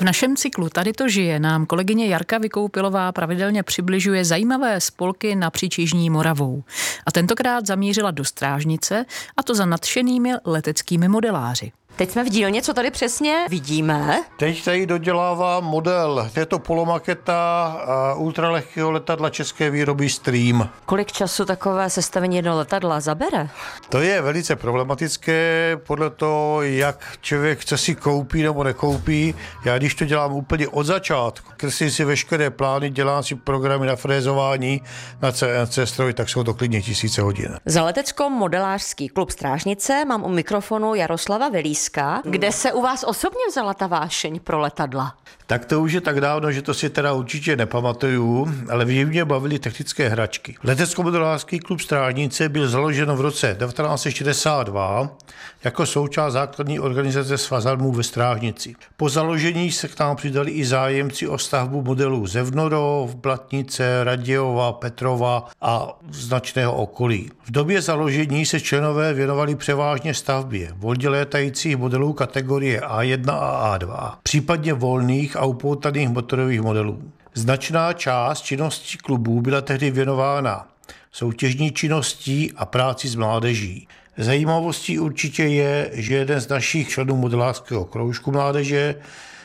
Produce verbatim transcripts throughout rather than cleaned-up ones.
V našem cyklu Tady to žije nám kolegyně Jarka Vykoupilová pravidelně přibližuje zajímavé spolky napříč Jižní Moravou. A tentokrát zamířila do Strážnice, a to za nadšenými leteckými modeláři. Teď jsme v dílně, co tady přesně vidíme? Teď tady dodělává model. Je to polomaketa ultralehkého letadla české výroby Stream. Kolik času takové sestavení jednoho letadla zabere? To je velice problematické podle toho, jak člověk co si koupí nebo nekoupí. Já když to dělám úplně od začátku, kreslím si veškeré plány, dělám si programy na frézování, na C N C stroj, tak jsou to klidně tisíce hodin. Za letecko-modelářský klub Strážnice mám u mikrofonu Jaroslava Velíska. Kde se u vás osobně vzala ta vášeň pro letadla? Tak to už je tak dávno, že to si teda určitě nepamatuju, ale mě bavily technické hračky. Letecko-modelářský klub Strážnice byl založen v roce devatenáct set šedesát dva jako součást základní organizace Svazarmů ve Strážnici. Po založení se k nám přidali i zájemci o stavbu modelů ze Vnorov, Blatnice, Radějova, Petrova a značného okolí. V době založení se členové věnovali převážně stavbě volně létajících modelů kategorie A jedna a A dva, případně volných a upoutaných motorových modelů. Značná část činností klubů byla tehdy věnována soutěžní činností a práci s mládeží. Zajímavostí určitě je, že jeden z našich členů modelářského kroužku mládeže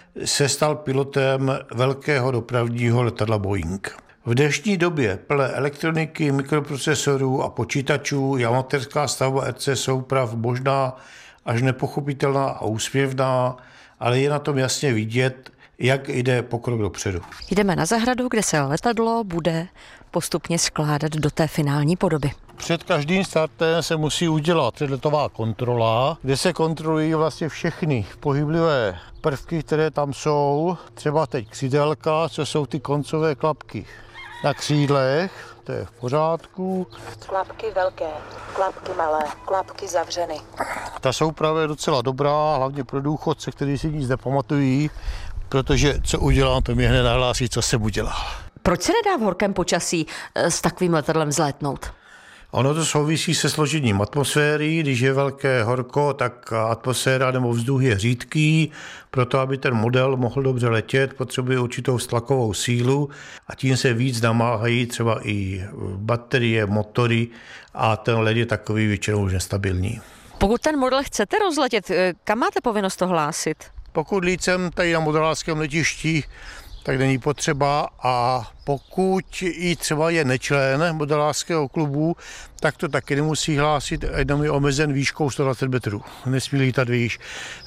se stal pilotem velkého dopravního letadla Boeing. V dnešní době plné elektroniky, mikroprocesorů a počítačů je amatérská stavba R C souprav možná až nepochopitelná a úsměvná, ale je na tom jasně vidět, jak jde pokrok dopředu. Jdeme na zahradu, kde se letadlo bude postupně skládat do té finální podoby. Před každým startem se musí udělat předletová kontrola, kde se kontrolují vlastně všechny pohyblivé prvky, které tam jsou. Třeba teď křídelka, co jsou ty koncové klapky na křídlech, to je v pořádku. Klapky velké, klapky malé, klapky zavřeny. Ta souprava je docela dobrá, hlavně pro důchodce, kteří si nic nepamatují, protože co udělám, to mě hned nahlásí, co jsem udělal. Proč se nedá v horkém počasí s takovým letadlem vzlétnout? Ono to souvisí se složením atmosféry. Když je velké horko, tak atmosféra nebo vzduch je řídký. Proto, aby ten model mohl dobře letět, potřebuje určitou stlakovou sílu a tím se víc namáhají třeba i baterie, motory a ten led je takový většinou už nestabilní. Pokud ten model chcete rozletět, kam máte povinnost to hlásit? Pokud lícem tady na modelářském letišti, tak není potřeba, a pokud i třeba je nečlen modelářského klubu, tak to taky nemusí hlásit, jenom je omezen výškou sto dvacet metrů. Nesmí lítat výš.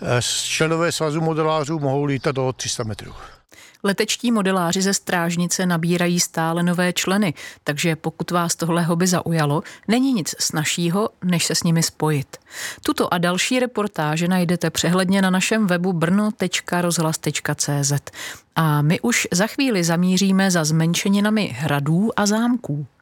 Členové svazu modelářů mohou lítat do tři sta metrů. Letečtí modeláři ze Strážnice nabírají stále nové členy, takže pokud vás tohle hobby zaujalo, není nic snazšího, než se s nimi spojit. Tuto a další reportáže najdete přehledně na našem webu brno tečka rozhlas tečka cé zet. A my už za chvíli zamíříme za zmenšeninami hradů a zámků.